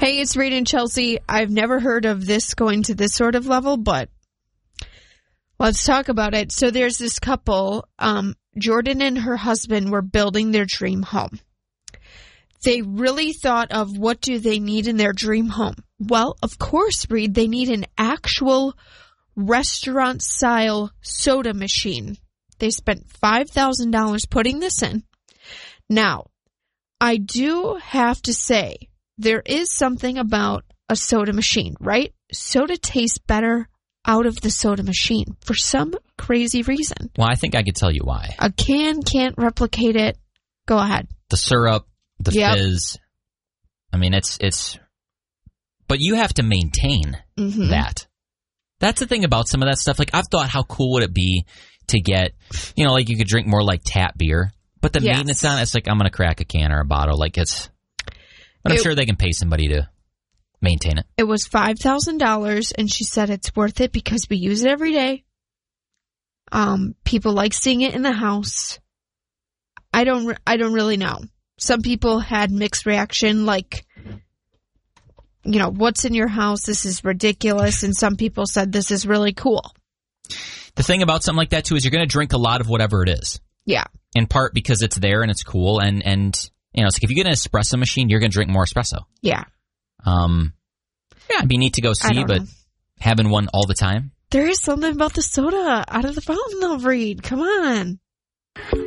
Hey, it's Reed and Chelsea. I've never heard of this going to this sort of level, but let's talk about it. So there's this couple, Jordan and her husband were building their dream home. They really thought of what do they need in their dream home. Well, of course, Reed, they need an actual restaurant-style soda machine. They spent $5,000 putting this in. Now, I do have to say, there is something about a soda machine, right? Soda tastes better out of the soda machine for some crazy reason. Well, I think I could tell you why. A can can't replicate it. Go ahead. The syrup, the fizz. I mean, it's... But you have to maintain that. That's the thing about some of that stuff. Like, I've thought, how cool would it be to get, like you could drink more like tap beer. But the maintenance on it, it's like, I'm going to crack a can or a bottle. Like, it's... But I'm sure they can pay somebody to maintain it. It was $5,000, and she said it's worth it because we use it every day. People like seeing it in the house. I don't really know. Some people had mixed reaction, like, what's in your house? This is ridiculous. And some people said this is really cool. The thing about something like that, too, is you're going to drink a lot of whatever it is. Yeah. In part because it's there and it's cool. And it's like if you get an espresso machine, you're going to drink more espresso. Yeah. It'd be neat to go see, but having one all the time. There is something about the soda out of the fountain, though, Reed. Come on.